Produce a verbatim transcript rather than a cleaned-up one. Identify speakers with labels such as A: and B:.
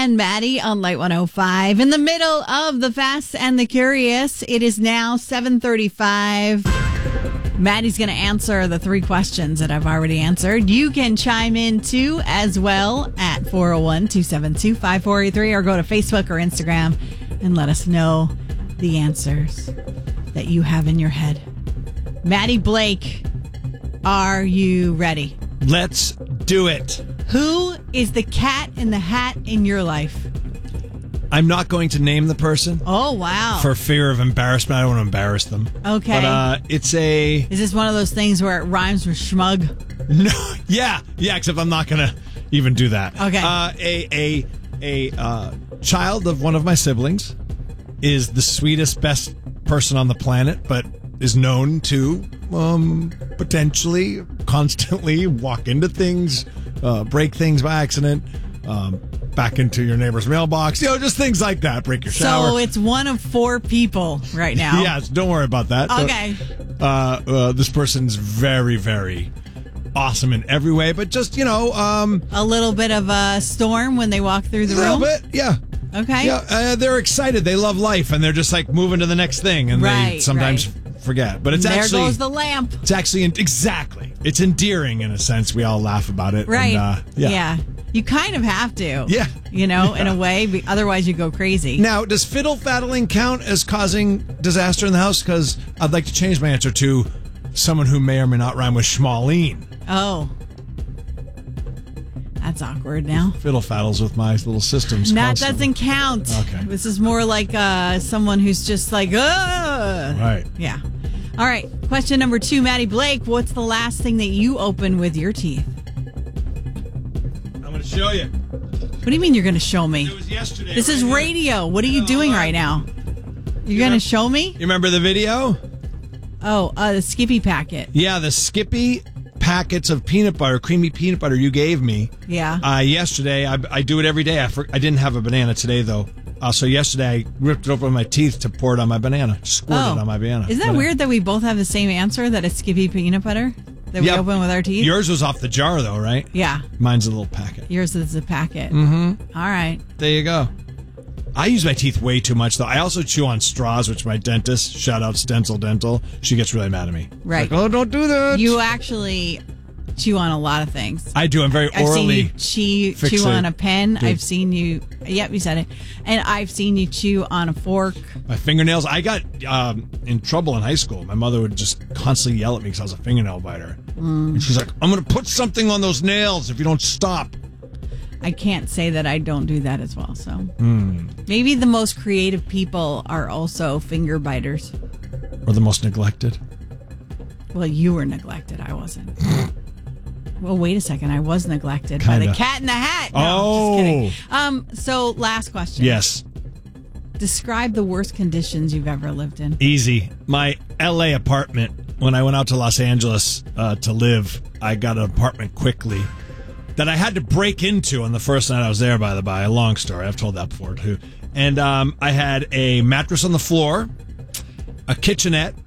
A: and Maddie on Light one oh five. In the middle of the Fast and the Curious, it is now seven thirty-five. Maddie's going to answer the three questions that I've already answered. You can chime in too as well at four oh one, two seven two, five four eight three or go to Facebook or Instagram and let us know the answers that you have in your head. Maddie Blake, are you ready?
B: Let's do it.
A: Who is the cat in the hat in your life?
B: I'm not going to name the person.
A: Oh, wow.
B: For fear of embarrassment. I don't want to embarrass them.
A: Okay.
B: But uh, it's a...
A: Is this one of those things where it rhymes with schmug?
B: No. Yeah. Yeah, except I'm not going to even do that.
A: Okay.
B: Uh, a a, a uh, child of one of my siblings is the sweetest, best person on the planet, but is known to um, potentially, constantly walk into things, uh, break things by accident, um, back into your neighbor's mailbox, you know, just things like that. Break your shower.
A: So it's one of four people right now.
B: Yes, don't worry about that.
A: Okay.
B: Uh, uh, this person's very, very awesome in every way, but just, you know... Um,
A: a little bit of a storm when they walk through the room?
B: A little bit, yeah.
A: Okay.
B: Yeah, uh, they're excited. They love life, and they're just like moving to the next thing, and
A: right,
B: they sometimes
A: right.
B: forget. But it's
A: there
B: actually...
A: There goes the lamp.
B: It's actually... Exactly. It's endearing in a sense. We all laugh about it.
A: Right.
B: And, uh, yeah.
A: yeah. You kind of have to.
B: Yeah.
A: You know,
B: yeah.
A: in a way. Otherwise, you go crazy.
B: Now, does fiddle faddling count as causing disaster in the house? Because I'd like to change my answer to someone who may or may not rhyme with schmaleen.
A: Oh. That's awkward now.
B: Fiddle faddles with my little systems.
A: That
B: constantly.
A: doesn't count.
B: Okay.
A: This is more like uh, someone who's just like, ugh.
B: Right.
A: Yeah. All right. Question number two, Maddie Blake. What's the last thing that you open with your teeth?
B: I'm going to show you.
A: What do you mean you're going to show me?
B: It was yesterday.
A: This
B: right
A: is
B: here.
A: radio. What are you doing right now? You're going to show me?
B: You remember the video?
A: Oh, uh, the Skippy packet.
B: Yeah, the Skippy packets of peanut butter, creamy peanut butter you gave me.
A: Yeah.
B: Uh, yesterday, I, I do it every day. I, for, I didn't have a banana today, though. Uh, so yesterday, I ripped it open with my teeth to pour it on my banana. Squirted
A: oh.
B: it on my banana.
A: Isn't that
B: banana.
A: weird that we both have the same answer, that it's Skippy peanut butter that
B: yeah,
A: we open with our teeth?
B: Yours was off the jar, though, right?
A: Yeah.
B: Mine's a little packet.
A: Yours is a packet.
B: Mm-hmm.
A: All right.
B: There you go. I use my teeth way too much, though. I also chew on straws, which my dentist, shout out Stencil Dental, she gets really mad at me.
A: Right.
B: Like, oh, don't do that.
A: You actually chew on a lot of things.
B: I do. I'm very
A: I've
B: orally
A: seen you chew, chew on a pen. Dude. I've seen you, yep, you said it. And I've seen you chew on a fork.
B: My fingernails. I got um, in trouble in high school. My mother would just constantly yell at me because I was a fingernail biter. Mm. And she's like, I'm going to put something on those nails if you don't stop.
A: I can't say that I don't do that as well. So
B: mm.
A: maybe the most creative people are also finger biters.
B: Or the most neglected.
A: Well, you were neglected. I wasn't. Well, wait a second. I was neglected
B: Kinda.
A: by the Cat in the Hat. No,
B: oh.
A: just kidding. Um, so last question.
B: Yes.
A: Describe the worst conditions you've ever lived in.
B: Easy. My L A apartment. When I went out to Los Angeles uh, to live, I got an apartment quickly that I had to break into on the first night I was there, by the by. A long story. I've told that before, too. And um, I had a mattress on the floor, a kitchenette